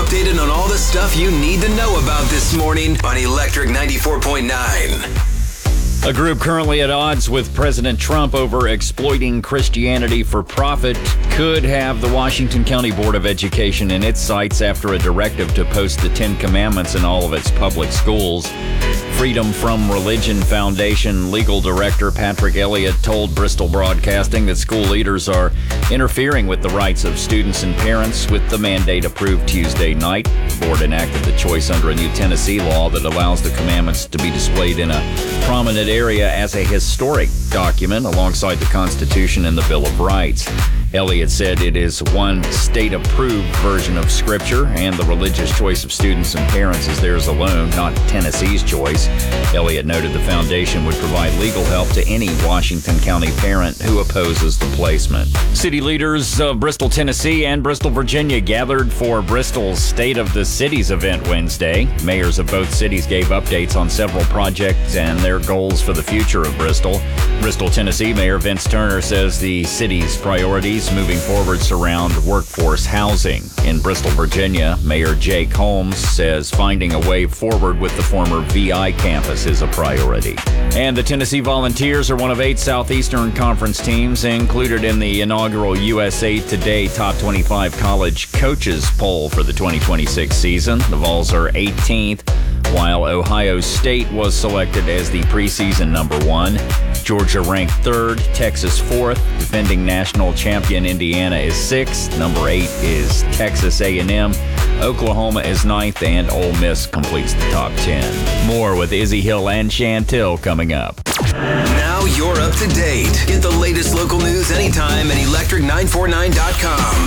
updated on all the stuff you need to know about this morning on Electric 94.9. A group currently at odds with President Trump over exploiting Christianity for profit could have the Washington County Board of Education in its sights after a directive to post the Ten Commandments in all of its public schools. Freedom from Religion Foundation legal director Patrick Elliott told Bristol Broadcasting that school leaders are interfering with the rights of students and parents with the mandate approved Tuesday night. The board enacted the choice under a new Tennessee law that allows the commandments to be displayed in a prominent area as a historic document alongside the Constitution and the Bill of Rights. Elliott said it is one state-approved version of Scripture, and the religious choice of students and parents is theirs alone, not Tennessee's choice. Elliott noted the foundation would provide legal help to any Washington County parent who opposes the placement. City leaders of Bristol, Tennessee and Bristol, Virginia gathered for Bristol's State of the Cities event Wednesday. Mayors of both cities gave updates on several projects and their goals for the future of Bristol. Bristol, Tennessee Mayor Vince Turner says the city's priorities moving forward surround workforce housing. In Bristol, Virginia, Mayor Jake Holmes says finding a way forward with the former VI campus is a priority. And the Tennessee Volunteers are one of 8 Southeastern Conference teams included in the inaugural USA Today Top 25 College Coaches Poll for the 2026 season. The Vols are 18th, while Ohio State was selected as the preseason number 1. Georgia ranked 3rd, Texas 4th, defending national champion Indiana is 6th, number 8 is Texas A&M, Oklahoma is 9th, and Ole Miss completes the top 10. More with Izzy Hill and Chantil coming up. Now you're up to date. Get the latest local news anytime at electric949.com.